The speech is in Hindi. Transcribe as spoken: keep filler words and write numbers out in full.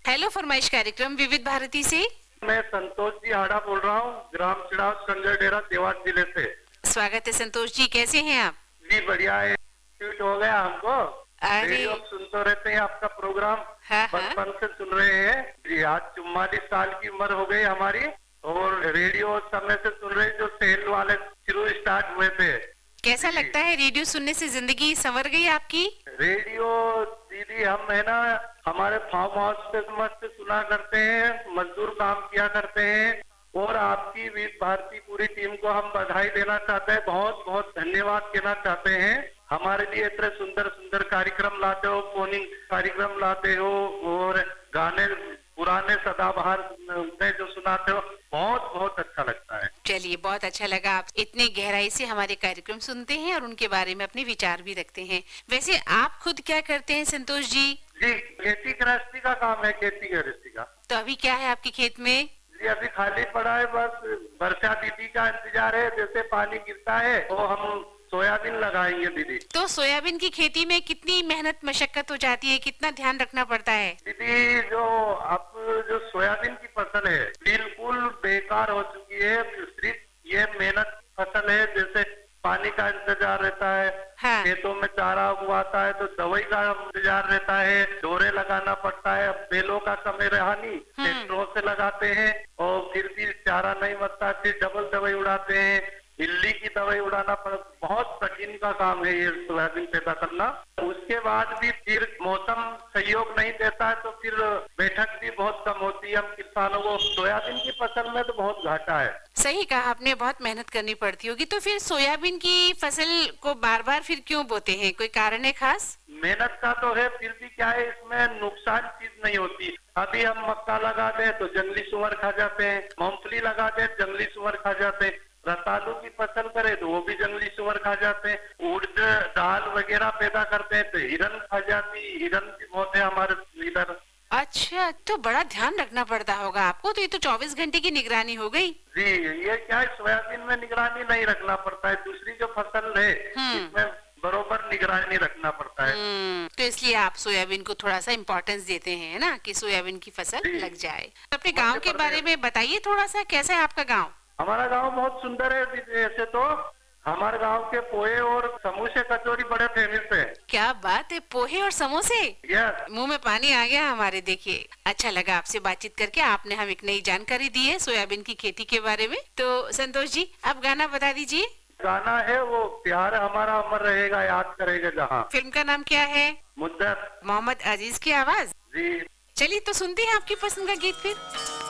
हेलो फरमाइश कार्यक्रम विविध भारती से। मैं संतोष जी हाड़ा बोल रहा हूँ, ग्राम चिड़ाव संजय डेरा देवास जिले से। स्वागत है संतोष जी, कैसे हैं आप? जी बढ़िया है, ट्वीट हो गया हमको। अरे रेडियो सुनते रहते हैं आपका प्रोग्राम, हाँ, बचपन से सुन रहे हैं जी। आज चुम्बालीस साल की उम्र हो गई हमारी और रेडियो समय से सुन रहे, जो सेल वाले शुरू स्टार्ट हुए थे। कैसा लगता है रेडियो सुनने से? जिंदगी संवर गई आपकी? रेडियो दीदी हम है ना, हमारे फार्म हाउस पे मस्त सुना करते हैं, मजदूर काम किया करते हैं और आपकी विविध भारती पूरी टीम को हम बधाई देना चाहते हैं, बहुत बहुत धन्यवाद कहना चाहते हैं। हमारे लिए इतने सुंदर सुंदर कार्यक्रम लाते हो, फोनिंग कार्यक्रम लाते हो और गाने पुराने सदाबहार में जो सुनाते हो, बहुत बहुत अच्छा लगता है। चलिए, बहुत अच्छा लगा आप इतने गहराई से हमारे कार्यक्रम सुनते हैं और उनके बारे में अपने विचार भी रखते हैं। वैसे आप खुद क्या करते हैं संतोष जी? जी खेती गृहस्थी का काम है, खेती गृहस्थी का। तो अभी क्या है आपके खेत में? जी अभी खाली पड़ा है, बस वर्षा दीदी का इंतजार है, जैसे पानी गिरता है तो हम सोयाबीन लगाएंगे दीदी। तो सोयाबीन की खेती में कितनी मेहनत मशक्कत हो जाती है, कितना ध्यान रखना पड़ता है? दीदी जो अब जो सोयाबीन की फसल है बिल्कुल बेकार हो चुकी है, सिर्फ ये मेहनत फसल है, जैसे पानी का इंतजार रहता है, हाँ। खेतों में चारा उगाता है तो दवाई का इंतजार रहता है, डोरे लगाना पड़ता है। अब बेलों का समय रहा नहीं, ट्रैक्टरों से लगाते हैं और फिर भी चारा नहीं बनता, फिर डबल दवाई उड़ाते हैं, इल्ली की दवाई उड़ाना पड़ता, बहुत कठिन का काम है ये सोयाबीन पैदा करना। उसके बाद भी फिर मौसम सहयोग नहीं देता है तो फिर बैठक भी बहुत कम होती है हम किसानों को। सोयाबीन की फसल में तो बहुत घाटा है। सही कहा आपने, बहुत मेहनत करनी पड़ती होगी। तो फिर सोयाबीन की फसल को बार बार फिर क्यों बोते हैं, कोई कारण है खास? मेहनत का तो है, फिर भी क्या है, इसमें नुकसान चीज नहीं होती। अभी हम मक्का लगा दें तो जंगली सुअर खा जाते हैं, मूंगफली लगा दें जंगली सुअर खा जाते हैं, रतालू की फसल करे तो वो भी जंगली सुअर खा जाते हैं, उड़द दाल वगैरह पैदा करते हैं तो हिरन खा जाती, हिरन भी बहुत है हमारे इधर। अच्छा, तो बड़ा ध्यान रखना पड़ता होगा आपको। तो ये तो चौबीस घंटे की निगरानी हो गई। जी ये क्या है, सोयाबीन में निगरानी नहीं रखना पड़ता है, दूसरी जो फसल है इसमें बरोबर निगरानी रखना पड़ता है। तो इसलिए आप सोयाबीन को थोड़ा सा इम्पोर्टेंस देते हैं ना, कि सोयाबीन की फसल लग जाए। अपने गांव के बारे में बताइए थोड़ा सा, कैसा है आपका गांव? हमारा गांव बहुत सुंदर है। ऐसे तो हमारे गांव के पोहे और समोसे कचौरी बड़े फेमस है। क्या बात है, पोहे और समोसे! यस, मुंह में पानी आ गया हमारे। देखिए, अच्छा लगा आपसे बातचीत करके, आपने हम एक नई जानकारी दी है सोयाबीन की खेती के बारे में। तो संतोष जी, आप गाना बता दीजिए। गाना है वो प्यार हमारा अमर रहेगा याद करेगा जहाँ। फिल्म का नाम क्या है? मुद्दत। मोहम्मद अजीज की आवाज। जी चलिए तो सुनते हैं आपकी पसंद का गीत फिर।